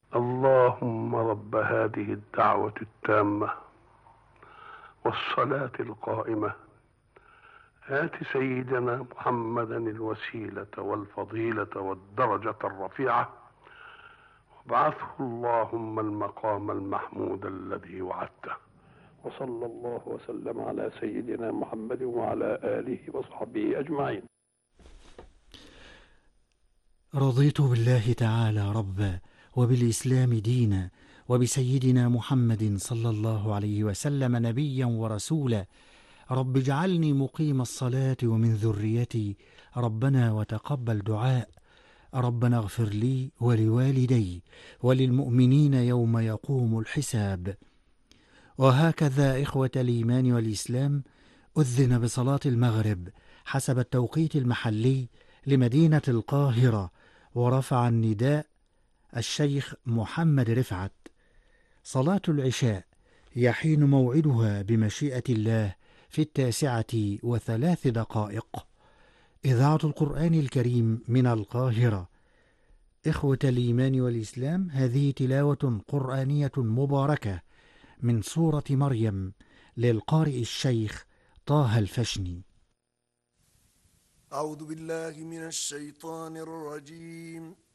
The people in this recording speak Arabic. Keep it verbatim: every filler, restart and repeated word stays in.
اللهم رب هذه الدعوة التامة والصلاة القائمة آت سيدنا محمدا الوسيلة والفضيلة والدرجة الرفيعة وابعثه اللهم المقام المحمود الذي وعدته. وصلى الله وسلم على سيدنا محمد وعلى آله وصحبه أجمعين. رضيت بالله تعالى ربا وبالإسلام دينا وبسيدنا محمد صلى الله عليه وسلم نبيا ورسولا. رب اجعلني مقيم الصلاة ومن ذريتي ربنا وتقبل دعاء. ربنا اغفر لي ولوالدي وللمؤمنين يوم يقوم الحساب. وهكذا إخوة الإيمان والإسلام أذن بصلاة المغرب حسب التوقيت المحلي لمدينة القاهرة، ورفع النداء الشيخ محمد رفعت. صلاة العشاء يحين موعدها بمشيئة الله في التاسعة وثلاث دقائق. إذاعة القرآن الكريم من القاهرة. إخوة الإيمان والإسلام، هذه تلاوة قرآنية مباركة من سورة مريم للقارئ الشيخ طه الفشني. أعوذ بالله من الشيطان الرجيم.